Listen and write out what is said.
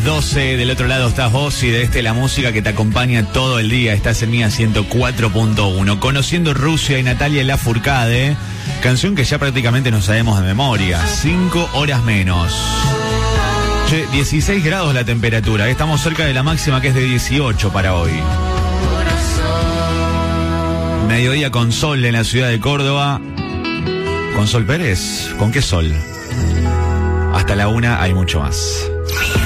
12, del otro lado estás vos y de este la música que te acompaña todo el día. Estás en Mía 104.1. Conociendo Rusia y Natalia Lafourcade, canción que ya prácticamente no sabemos de memoria. 5 horas menos. Che, 16 grados la temperatura. Estamos cerca de la máxima, que es de 18 para hoy. Mediodía con sol en la ciudad de Córdoba. ¿Con Sol Pérez? ¿Con qué sol? Hasta la 1 hay mucho más.